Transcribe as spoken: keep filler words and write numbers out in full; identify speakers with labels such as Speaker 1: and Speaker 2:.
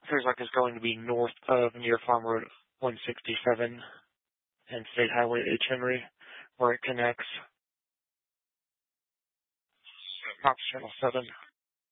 Speaker 1: appears like it's going to be north of near Farm Road one sixty-seven and State Highway H. Henry, where it connects. Cops Channel seven.